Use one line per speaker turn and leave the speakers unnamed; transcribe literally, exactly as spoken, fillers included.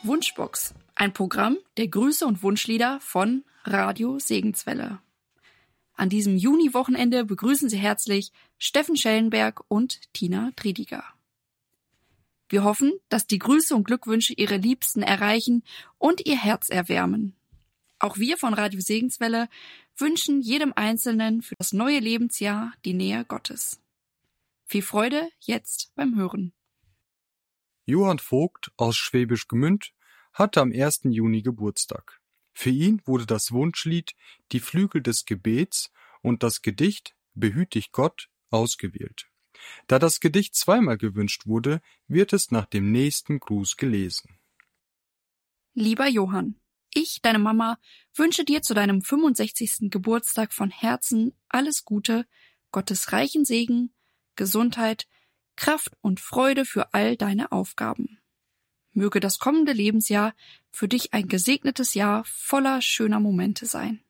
Wunschbox, ein Programm der Grüße und Wunschlieder von Radio Segenswelle. An diesem Juni-Wochenende begrüßen Sie herzlich Steffen Schellenberg und Tina Triediger. Wir hoffen, dass die Grüße und Glückwünsche Ihre Liebsten erreichen und Ihr Herz erwärmen. Auch wir von Radio Segenswelle wünschen jedem Einzelnen für das neue Lebensjahr die Nähe Gottes. Viel Freude jetzt beim Hören.
Johann Vogt aus Schwäbisch Gmünd hatte am ersten Juni Geburtstag. Für ihn wurde das Wunschlied Die Flügel des Gebets und das Gedicht Behüt dich Gott ausgewählt. Da das Gedicht zweimal gewünscht wurde, wird es nach dem nächsten Gruß gelesen.
Lieber Johann, ich, deine Mama, wünsche dir zu deinem fünfundsechzigsten Geburtstag von Herzen alles Gute, Gottes reichen Segen, Gesundheit, Kraft und Freude für all deine Aufgaben. Möge das kommende Lebensjahr für dich ein gesegnetes Jahr voller schöner Momente sein.